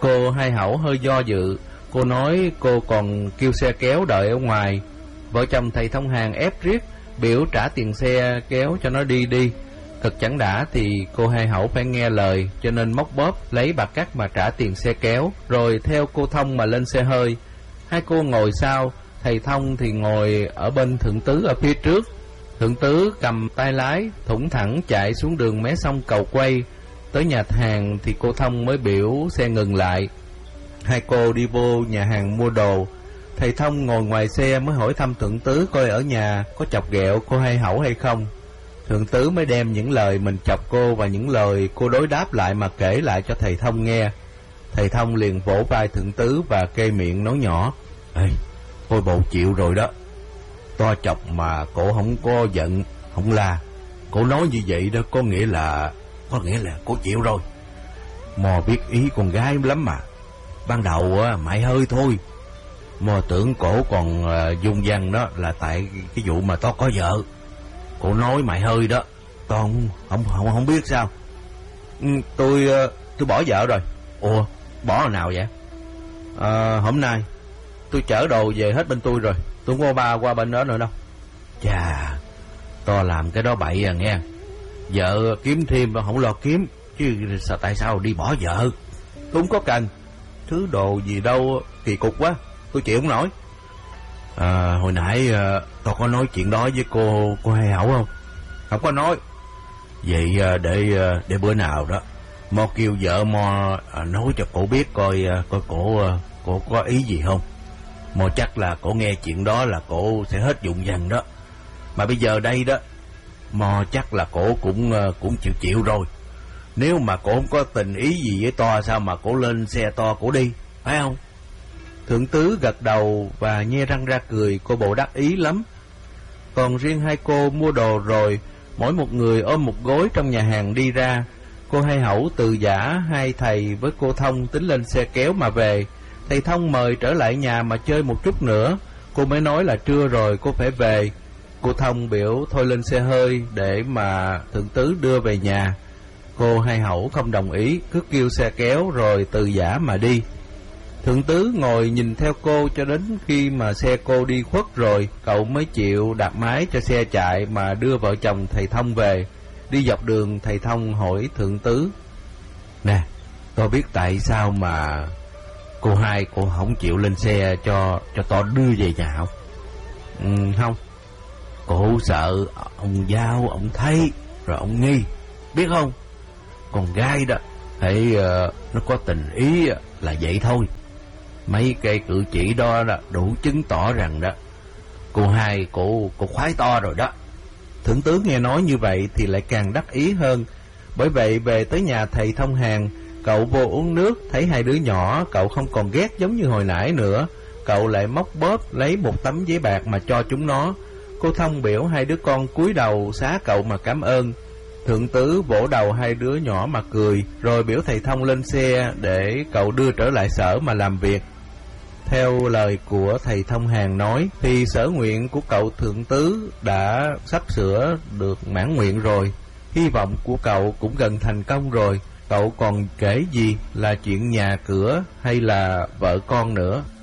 Cô Hai Hẩu hơi do dự. Cô nói cô còn kêu xe kéo đợi ở ngoài. Vợ chồng thầy thông hàng ép riết, biểu trả tiền xe kéo cho nó đi. Cực chẳng đã thì cô Hai Hẩu phải nghe lời, cho nên móc bóp lấy bạc cắt mà trả tiền xe kéo, rồi theo cô Thông mà lên xe hơi. Hai cô ngồi sau, thầy Thông thì ngồi ở bên Thượng Tứ ở phía trước. Thượng Tứ cầm tay lái, thủng thẳng chạy xuống đường mé sông Cầu Quay. Tới nhà hàng thì cô Thông mới biểu xe ngừng lại. Hai cô đi vô nhà hàng mua đồ. Thầy Thông ngồi ngoài xe mới hỏi thăm Thượng Tứ coi ở nhà có chọc ghẹo cô Hai Hẩu hay không. Thượng Tứ mới đem những lời mình chọc cô và những lời cô đối đáp lại mà kể lại cho thầy Thông nghe. Thầy Thông liền vỗ vai Thượng Tứ và kê miệng nói nhỏ: "Ê, thôi bộ chịu rồi đó. To chọc mà cổ không có giận, không la. Cổ nói như vậy đó có nghĩa là cổ chịu rồi. Mò biết ý con gái lắm mà. Ban đầu mày hơi thôi. Mò tưởng cổ còn dung dăng đó là tại cái vụ mà to có vợ. Cổ nói mày hơi đó. To không biết sao. Tôi bỏ vợ rồi." "Ủa, bỏ hồi nào vậy?" Hôm nay tôi chở đồ về hết bên tôi rồi. Tôi không có ba qua bên đó nữa đâu." "Chà, to làm cái đó bậy à nghe. Vợ kiếm thêm không lo kiếm, chứ tại sao đi bỏ vợ?" "Tôi không có cần. Thứ đồ gì đâu kỳ cục quá. Tôi chịu không nổi." Hồi nãy tôi có nói chuyện đó với cô Hai Hẩu không?" "Không có nói." "Vậy để bữa nào đó Mo kêu vợ Mo nói cho cổ biết coi cổ có ý gì không. Mo chắc là cổ nghe chuyện đó là cổ sẽ hết dụng dằn đó. Mà bây giờ đây đó, Mo chắc là cổ cũng chịu rồi. Nếu mà cổ không có tình ý gì với To, sao mà cổ lên xe To cổ đi, phải không?" Thượng Tứ gật đầu và nhe răng ra cười, cô bộ đắc ý lắm. Còn riêng hai cô mua đồ rồi, mỗi một người ôm một gối trong nhà hàng đi ra. Cô Hai Hẩu từ giả hai thầy với cô Thông tính lên xe kéo mà về. Thầy Thông mời trở lại nhà mà chơi một chút nữa. Cô mới nói là trưa rồi cô phải về. Cô Thông biểu thôi lên xe hơi để mà Thượng Tứ đưa về nhà. Cô Hai Hẩu không đồng ý, cứ kêu xe kéo rồi từ giả mà đi. Thượng Tứ ngồi nhìn theo cô cho đến khi mà xe cô đi khuất rồi, cậu mới chịu đạp máy cho xe chạy mà đưa vợ chồng thầy Thông về. Đi dọc đường, thầy Thông hỏi Thượng Tứ: "Nè, tôi biết tại sao mà cô Hai cô không chịu lên xe cho tôi đưa về nhà không?" "Không. Cô sợ ông Giao ông thấy rồi ông nghi, biết không? Con gái đó thấy nó có tình ý là vậy thôi. Mấy cây cử chỉ đó đủ chứng tỏ rằng đó cô Hai cô khoái To rồi đó." Thượng Tứ nghe nói như vậy thì lại càng đắc ý hơn. Bởi vậy về tới nhà thầy Thông hàng, cậu vô uống nước, thấy hai đứa nhỏ, cậu không còn ghét giống như hồi nãy nữa. Cậu lại móc bóp lấy một tấm giấy bạc mà cho chúng nó. Cô Thông biểu hai đứa con cúi đầu xá cậu mà cảm ơn. Thượng Tứ vỗ đầu hai đứa nhỏ mà cười, rồi biểu thầy Thông lên xe để cậu đưa trở lại sở mà làm việc. Theo lời của thầy Thông hàng nói thì sở nguyện của cậu Thượng Tứ đã sắp sửa được mãn nguyện rồi. Hy vọng của cậu cũng gần thành công rồi. Cậu còn kể gì là chuyện nhà cửa hay là vợ con nữa.